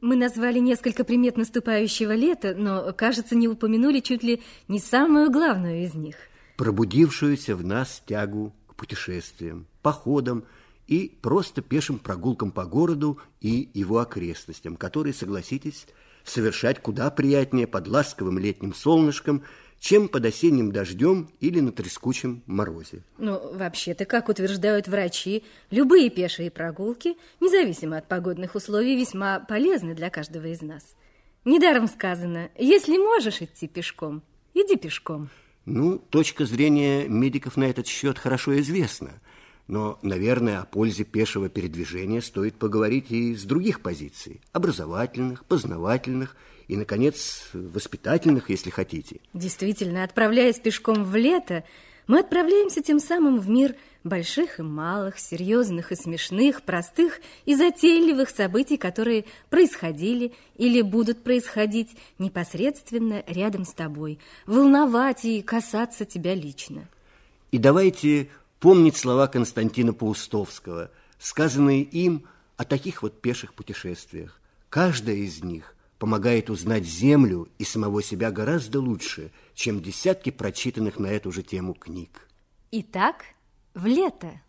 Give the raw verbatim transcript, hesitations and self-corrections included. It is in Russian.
Мы назвали несколько примет наступающего лета, но, кажется, не упомянули чуть ли не самую главную из них. Пробудившуюся в нас тягу к путешествиям, походам и просто пешим прогулкам по городу и его окрестностям, которые, согласитесь, совершать куда приятнее под ласковым летним солнышком, чем под осенним дождем или на трескучем морозе. Ну, вообще-то, как утверждают врачи, любые пешие прогулки, независимо от погодных условий, весьма полезны для каждого из нас. Недаром сказано, если можешь идти пешком, иди пешком. Ну, точка зрения медиков на этот счет хорошо известна. Но, наверное, о пользе пешего передвижения стоит поговорить и с других позиций. Образовательных, познавательных и, наконец, воспитательных, если хотите. Действительно, отправляясь пешком в лето, мы отправляемся тем самым в мир больших и малых, серьезных и смешных, простых и затейливых событий, которые происходили или будут происходить непосредственно рядом с тобой, волновать и касаться тебя лично. И давайте помнить слова Константина Паустовского, сказанные им о таких вот пеших путешествиях. Каждая из них помогает узнать землю и самого себя гораздо лучше, чем десятки прочитанных на эту же тему книг. Итак, в лето.